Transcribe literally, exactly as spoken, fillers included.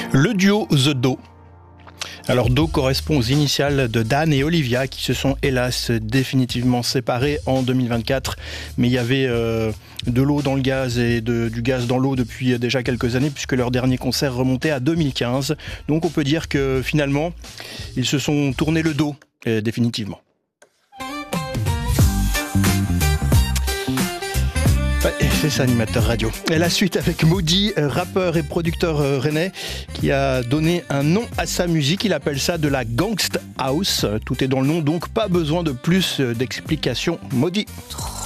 Le duo The Do. Alors Do correspond aux initiales de Dan et Olivia qui se sont hélas définitivement séparés en deux mille vingt-quatre. Mais il y avait euh, de l'eau dans le gaz et de, du gaz dans l'eau depuis déjà quelques années puisque leur dernier concert remontait à deux mille quinze. Donc on peut dire que finalement ils se sont tournés le dos euh, définitivement. C'est ça, animateur radio. Et la suite avec Maudit, rappeur et producteur rennais, qui a donné un nom à sa musique. Il appelle ça de la gangsta house. Tout est dans le nom, donc pas besoin de plus d'explications. Maudit.